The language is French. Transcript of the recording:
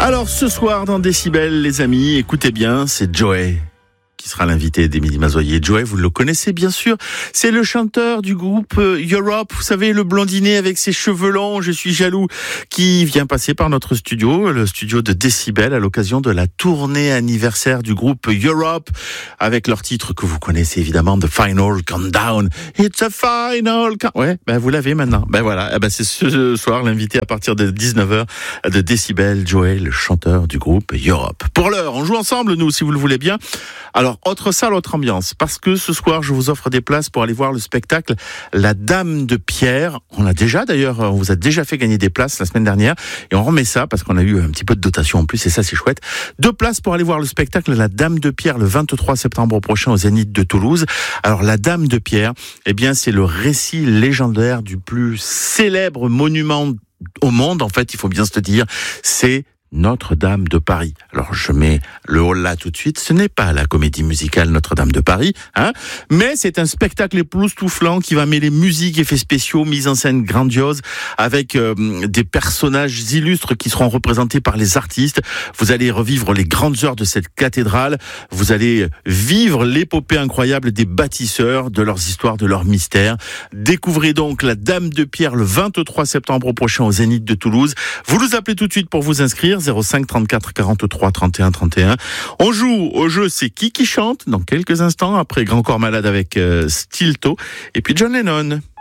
Alors ce soir dans Décibel, les amis, écoutez bien, c'est Joey qui sera l'invité d'Émilie Mazoyer. Joey, vous le connaissez bien sûr, c'est le chanteur du groupe Europe, vous savez, le blondinet avec ses cheveux longs, je suis jaloux, qui vient passer par notre studio, le studio de Décibel, à l'occasion de la tournée anniversaire du groupe Europe, avec leur titre que vous connaissez évidemment, The Final Countdown. It's a final countdown. Ouais, ben vous l'avez maintenant. Ben voilà, ben c'est ce soir l'invité à partir de 19h de Décibel, Joey, le chanteur du groupe Europe. Pour l'heure, on joue ensemble, nous, si vous le voulez bien. Alors, autre salle, autre ambiance, parce que ce soir, je vous offre des places pour aller voir le spectacle La Dame de Pierre. On a déjà, d'ailleurs, on vous a déjà fait gagner des places la semaine dernière, et on remet ça, parce qu'on a eu un petit peu de dotation en plus, et ça, c'est chouette. 2 places pour aller voir le spectacle La Dame de Pierre le 23 septembre prochain au Zénith de Toulouse. Alors, La Dame de Pierre, eh bien, c'est le récit légendaire du plus célèbre monument au monde, en fait, il faut bien se le dire, c'est Notre-Dame de Paris. Alors je mets le haut là tout de suite, ce n'est pas la comédie musicale Notre-Dame de Paris, mais c'est un spectacle époustouflant qui va mêler musique, effets spéciaux, mise en scène grandiose, avec des personnages illustres qui seront représentés par les artistes. Vous allez revivre les grandes heures de cette cathédrale, vous allez vivre l'épopée incroyable des bâtisseurs, de leurs histoires, de leurs mystères. Découvrez donc La Dame de Pierre le 23 septembre prochain au Zénith de Toulouse. Vous nous appelez tout de suite pour vous inscrire, 05 34 43 31 31. On joue au jeu C'est qui chante dans quelques instants, après Grand Corps Malade avec Stilto et puis John Lennon.